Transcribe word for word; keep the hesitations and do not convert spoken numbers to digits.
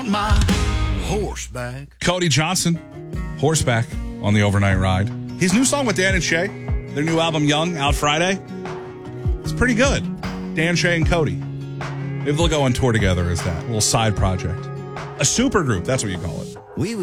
my horseback. Cody Johnson, Horseback on the overnight ride. His new song with Dan and Shay, their new album Young, out Friday. It's pretty good. Dan, Shay, and Cody. Maybe they'll go on tour together as that little side project. A super group, that's what you call it. We